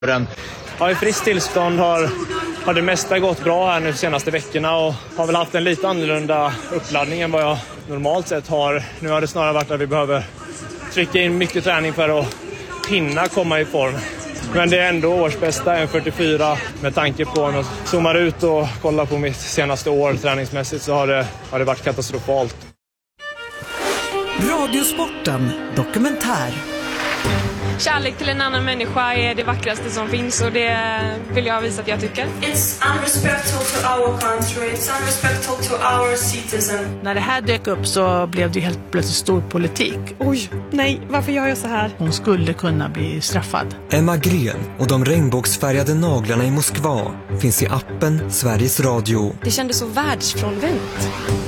Ja, i friskt tillstånd har det mesta gått bra här nu de senaste veckorna och har väl haft en lite annorlunda uppladdning än vad jag normalt sett har. Nu har det snarare varit att vi behöver trycka in mycket träning för att hinna komma i form. Men det är ändå årsbästa, en 44 med tanke på när jag zoomar ut och kollar på mitt senaste år träningsmässigt så har det varit katastrofalt. Radiosporten dokumentär. Kärlek till en annan människa är det vackraste som finns och det vill jag visa att jag tycker. It's unrespectful to our country, it's unrespectful to our citizen. När det här dök upp så blev det helt plötsligt stor politik. Oj, nej, varför gör jag så här? Hon skulle kunna bli straffad. Emma Gren och de regnbågsfärgade naglarna i Moskva finns i appen Sveriges Radio. Det kändes så världsfrånvänt.